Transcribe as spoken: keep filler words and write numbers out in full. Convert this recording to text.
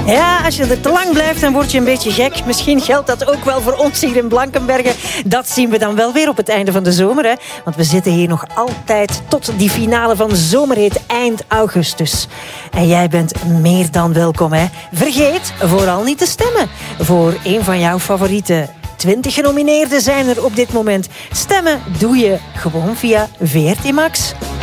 Ja, als je er te lang blijft, dan word je een beetje gek. Misschien geldt dat ook wel voor ons hier in Blankenberge. Dat zien we dan wel weer op het einde van de zomer, hè? Want we zitten hier nog altijd tot die finale van Zomerhit eind augustus. En jij bent meer dan welkom, hè? Vergeet vooral niet te stemmen voor een van jouw favorieten. twintig genomineerden zijn er op dit moment. Stemmen doe je gewoon via V R T Max.